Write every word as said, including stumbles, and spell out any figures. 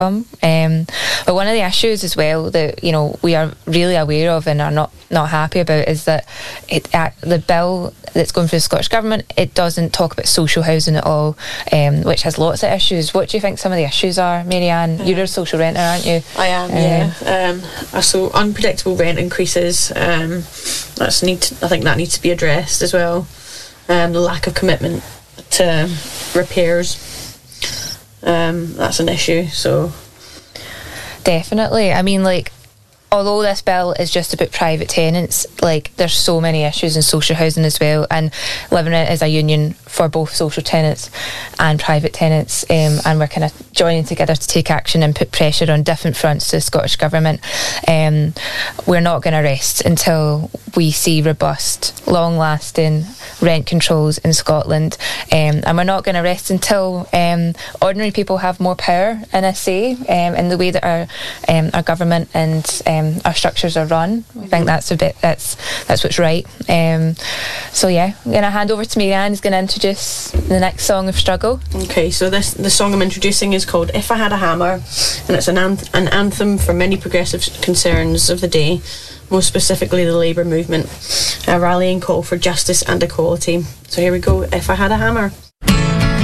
Um, but one of the issues as well that you know we are really aware of and are not, not happy about is that it, uh, the bill that's going through the Scottish Government, it doesn't talk about social housing at all, um, which has lots of issues. What do you think some of the issues are, Mary-Anne? Yeah. You're a social renter, aren't you? I am, um, yeah. Um, so unpredictable rent increases, um, that's need to, I think that needs to be addressed as well. Um, the lack of commitment to repairs. Um, that's an issue, so definitely. I mean, like, although this bill is just about private tenants, like, there's so many issues in social housing as well, and Living Rent is a union for both social tenants and private tenants, um, and we're kind of joining together to take action and put pressure on different fronts to the Scottish Government. Um, we're not going to rest until we see robust, long-lasting rent controls in Scotland, um, and we're not going to rest until um, ordinary people have more power and a say um, in the way that our um, our government and um, our structures are run. I think that's a bit that's that's what's right. Um, so yeah, I'm going to hand over to Mary-Anne, who's going to introduce the next song of Struggle. Okay, so this the song I'm introducing is called If I Had a Hammer, and it's an, anth- an anthem for many progressive concerns of the day, most specifically the Labour movement, a rallying call for justice and equality. So here we go, If I Had a Hammer.